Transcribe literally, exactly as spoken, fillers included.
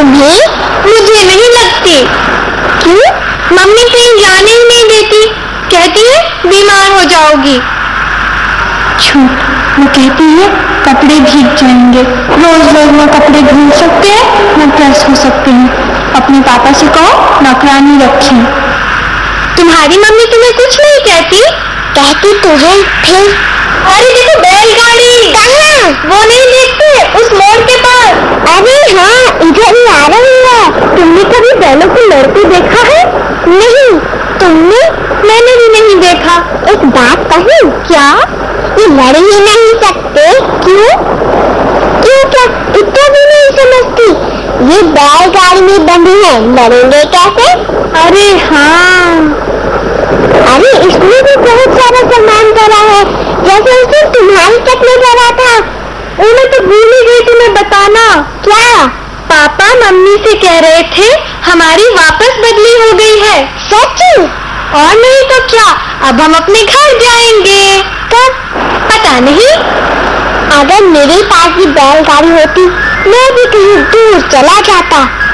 तुम्हें? मुझे नहीं लगती। क्यों? मम्मी कहीं जाने ही नहीं देती, कहती है बीमार हो जाओगी। झूठ, वो कहती है कपड़े भीग जाएंगे। रोज रोज वो कपड़े धुल सकते हैं न प्रेस हो सकते हैं। अपने पापा से कहो नौकरानी रखें। तुम्हारी मम्मी तुम्हें कुछ नहीं कहती? कहती तो है फिर। अरे देखो बैलगाड़ी। कहाँ? वो नहीं देखते उस मोड़ के पास? अरे हाँ, इधर ही आ रही है। तुमने कभी बैलों को लड़ते देखा है? नहीं। तुमने? मैंने भी नहीं देखा। एक बात कहूं? क्या? ये लड़ ही नहीं सकते। क्यों? क्यों क्या इतना भी नहीं समझती? ये बैलगाड़ी में बंधी है, लड़ेंगे कैसे? अरे हाँ। अरे इसमें भी बहुत सारा सामान भरा है, जैसे उस दिन तुम्हारी तक में भरा था। मैं तो भूल ही गई तुम्हें बताना। क्या? पापा मम्मी से कह रहे थे हमारी वापस बदली हो गई है। सच? और नहीं तो क्या, अब हम अपने घर जाएंगे। कब? पता नहीं। अगर मेरे पास भी बैलगाड़ी होती, मैं भी कहीं दूर चला जाता।